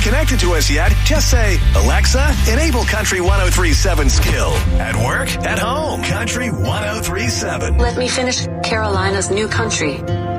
connected to us yet, just say, Alexa, enable Country 103.7 skill. At work, at home, Country 103.7. Let me finish Carolina's new country.